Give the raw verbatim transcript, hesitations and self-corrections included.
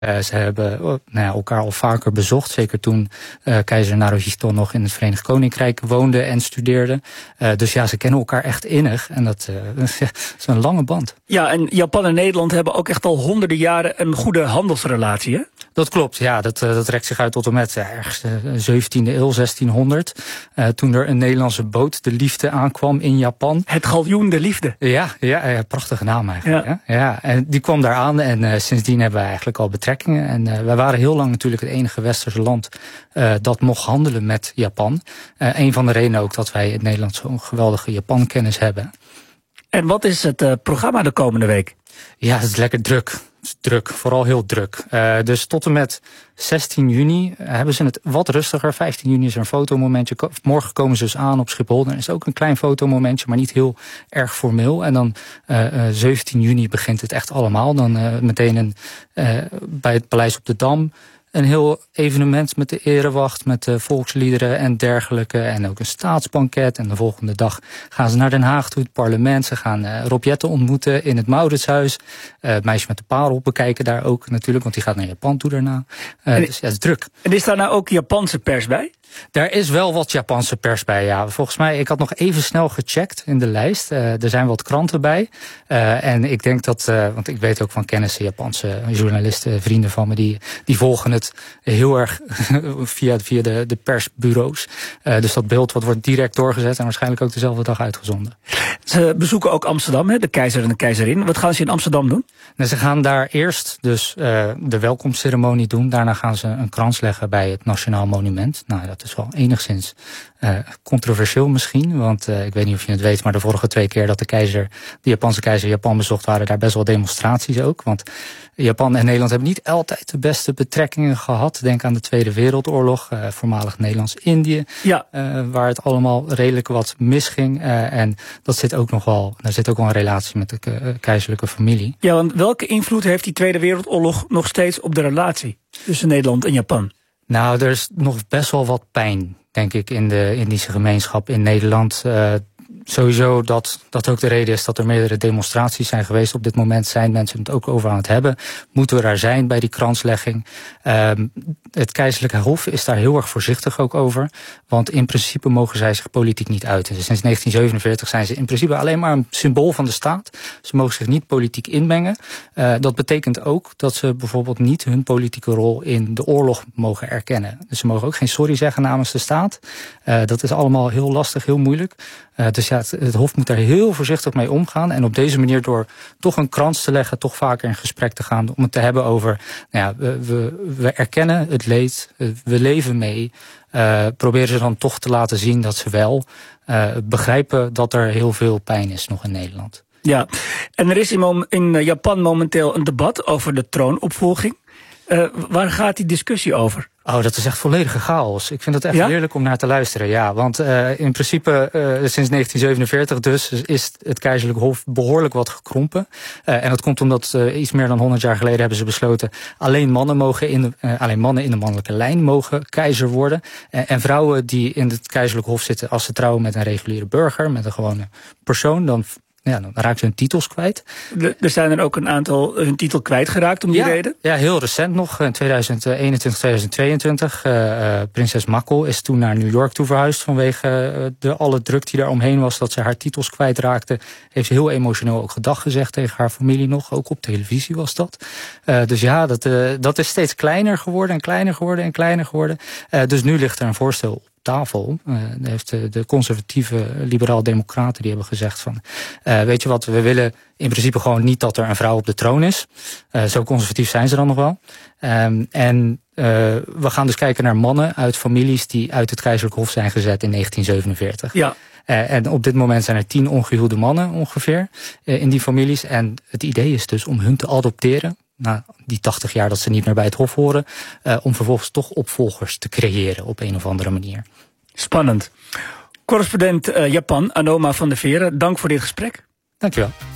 Uh, ze hebben uh, nou ja, elkaar al vaker bezocht. Zeker toen uh, keizer Naruhito nog in het Verenigd Koninkrijk woonde en studeerde. Uh, dus ja, ze kennen elkaar echt innig. En dat uh, is een lange band. Ja, en Japan en Nederland hebben ook echt al honderden jaren een goede handelsrelatie, hè? Dat klopt, ja. Dat, uh, dat rekt zich uit tot en met uh, ergens uh, zeventiende eeuw, zestienhonderd. Uh, toen er een Nederlandse boot, de Liefde, aankwam in Japan. Het galjoen de Liefde. Ja, ja, ja, prachtige naam eigenlijk. Ja. Ja, ja, en die kwam daar aan en uh, sindsdien hebben wij eigenlijk al betrekkingen. En uh, wij waren heel lang natuurlijk het enige westerse land uh, dat mocht handelen met Japan. Uh, een van de redenen ook dat wij in Nederland zo'n geweldige Japan-kennis hebben. En wat is het uh, programma de komende week? Ja, het is lekker druk. Het is druk, vooral heel druk. Uh, dus tot en met zestien juni hebben ze het wat rustiger. vijftien juni is er een fotomomentje. Morgen komen ze dus aan op Schiphol. Dan is het ook een klein fotomomentje, maar niet heel erg formeel. En dan uh, uh, zeventien juni begint het echt allemaal. Dan uh, meteen een, uh, bij het Paleis op de Dam een heel evenement met de erewacht, met de volksliederen en dergelijke. En ook een staatsbanket. En de volgende dag gaan ze naar Den Haag toe, het parlement. Ze gaan uh, Rob Jetten ontmoeten in het Mauritshuis. Uh, het meisje met de parel bekijken daar ook natuurlijk, want die gaat naar Japan toe daarna. Uh, dus ja, het is druk. En is daar nou ook Japanse pers bij? Daar is wel wat Japanse pers bij, ja. Volgens mij, ik had nog even snel gecheckt in de lijst. Uh, er zijn wat kranten bij. Uh, en ik denk dat, uh, want ik weet ook van kennissen, Japanse journalisten, vrienden van me, die, die volgen het heel erg via, via de, de persbureaus. Uh, dus dat beeld wat wordt direct doorgezet en waarschijnlijk ook dezelfde dag uitgezonden. Ze bezoeken ook Amsterdam, hè, de keizer en de keizerin. Wat gaan ze in Amsterdam doen? Nou, ze gaan daar eerst dus uh, de welkomstceremonie doen. Daarna gaan ze een krans leggen bij het Nationaal Monument. Nou, dat is wel enigszins uh, controversieel misschien. Want uh, ik weet niet of je het weet, maar de vorige twee keer dat de keizer, de Japanse keizer Japan bezocht, waren daar best wel demonstraties ook. Want Japan en Nederland hebben niet altijd de beste betrekkingen gehad. Denk aan de Tweede Wereldoorlog, uh, voormalig Nederlands-Indië. Ja. Uh, waar het allemaal redelijk wat misging. Uh, en dat zit ook nog wel, daar zit ook wel een relatie met de uh, keizerlijke familie. Ja, want welke invloed heeft die Tweede Wereldoorlog nog steeds op de relatie tussen Nederland en Japan? Nou, er is nog best wel wat pijn, denk ik, in de Indische gemeenschap in Nederland. Uh, Sowieso dat dat ook de reden is dat er meerdere demonstraties zijn geweest. Op dit moment zijn mensen het ook over aan het hebben. Moeten we daar zijn bij die kranslegging? Um, het keizerlijke hof is daar heel erg voorzichtig ook over. Want in principe mogen zij zich politiek niet uiten. Dus sinds negentien zevenenveertig zijn ze in principe alleen maar een symbool van de staat. Ze mogen zich niet politiek inmengen. Uh, dat betekent ook dat ze bijvoorbeeld niet hun politieke rol in de oorlog mogen erkennen. Dus ze mogen ook geen sorry zeggen namens de staat. Uh, dat is allemaal heel lastig, heel moeilijk. Uh, dus ja, het, het Hof moet daar heel voorzichtig mee omgaan. En op deze manier door toch een krans te leggen, toch vaker in gesprek te gaan. Om het te hebben over, nou ja, we, we, we erkennen het leed, we leven mee. Uh, proberen ze dan toch te laten zien dat ze wel uh, begrijpen dat er heel veel pijn is nog in Nederland. Ja, en er is in, in Japan momenteel een debat over de troonopvolging. Uh, waar gaat die discussie over? Oh, dat is echt volledige chaos. Ik vind het echt ja? heerlijk om naar te luisteren. Ja, want uh, in principe uh, sinds negentien zevenenveertig dus is het keizerlijk hof behoorlijk wat gekrompen. Uh, en dat komt omdat uh, iets meer dan honderd jaar geleden hebben ze besloten alleen mannen mogen in de, uh, alleen mannen in de mannelijke lijn mogen keizer worden. Uh, en vrouwen die in het keizerlijk hof zitten, als ze trouwen met een reguliere burger, met een gewone persoon, dan ja, dan raakt ze hun titels kwijt. De, er zijn er ook een aantal hun titel kwijtgeraakt om die ja, reden? Ja, heel recent nog. In tweeduizend eenentwintig, tweeduizend tweeëntwintig. Uh, uh, prinses Makkel is toen naar New York toe verhuisd vanwege uh, de alle druk die daar omheen was, dat ze haar titels kwijtraakte. Heeft ze heel emotioneel ook gedag gezegd tegen haar familie nog. Ook op televisie was dat. Uh, dus ja, dat, uh, dat is steeds kleiner geworden en kleiner geworden en kleiner geworden. Uh, dus nu ligt er een voorstel op tafel. Uh, heeft de, de conservatieve liberaal-democraten die hebben gezegd van, uh, weet je wat, we willen in principe gewoon niet dat er een vrouw op de troon is. Uh, zo conservatief zijn ze dan nog wel. Um, en uh, we gaan dus kijken naar mannen uit families die uit het keizerlijk hof zijn gezet in negentien zevenenveertig. Ja. Uh, en op dit moment zijn er tien ongehuwde mannen ongeveer uh, in die families. En het idee is dus om hun te adopteren, na die tachtig jaar dat ze niet meer bij het hof horen, uh, om vervolgens toch opvolgers te creëren op een of andere manier. Spannend. Correspondent uh, Japan, Anoma van der Veren, dank voor dit gesprek. Dankjewel.